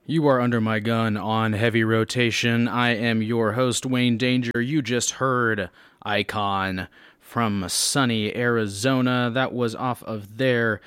You are under my gun on heavy rotation. I am your host, Wayne Danger. You just heard Icon from sunny Arizona. That was off of their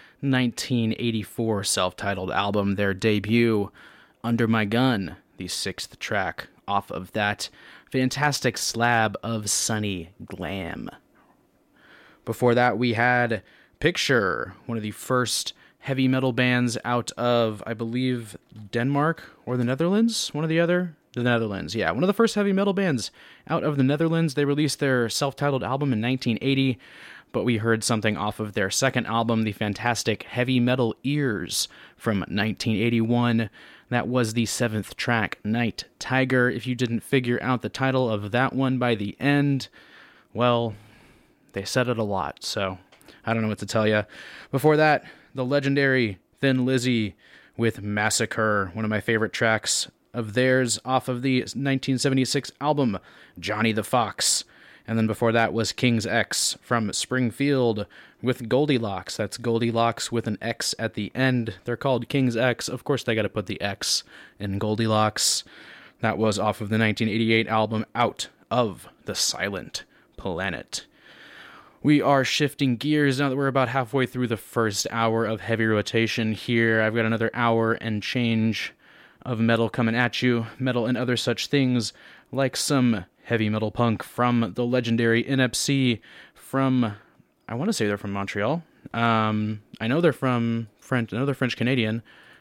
1984 self-titled album, their debut, Under My Gun, the sixth track off of that fantastic slab of sunny glam. Before that, we had Picture, one of the first heavy metal bands out of, I believe, Denmark or the Netherlands, one or the other. The Netherlands, yeah. One of the first heavy metal bands out of the Netherlands. They released their self-titled album in 1980, but we heard something off of their second album, the fantastic Heavy Metal Ears from 1981. That was the seventh track, Night Tiger. If you didn't figure out the title of that one by the end, well, they said it a lot, so I don't know what to tell you. Before that, the legendary Thin Lizzy with Massacre, one of my favorite tracks of theirs off of the 1976 album Johnny the Fox. And then before that was King's X from Springfield with Goldilocks. That's Goldilocks with an X at the end. They're called King's X. Of course, they got to put the X in Goldilocks. That was off of the 1988 album Out of the Silent Planet. We are shifting gears now that we're about halfway through the first hour of heavy rotation here. I've got another hour and change of metal coming at you. Metal and other such things, like some heavy metal punk from the legendary NFC from, I want to say they're from Montreal. I know they're from French. I know they're French Canadian,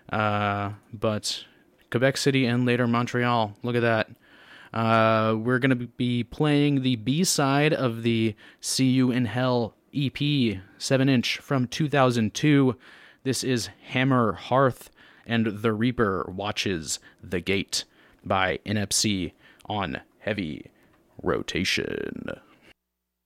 but Quebec City and later Montreal. Look at that. We're going to be playing the B-side of the See You in Hell EP, 7-inch from 2002. This is Hammer Hearth and The Reaper Watches the Gate by NFC on Heavy Rotation.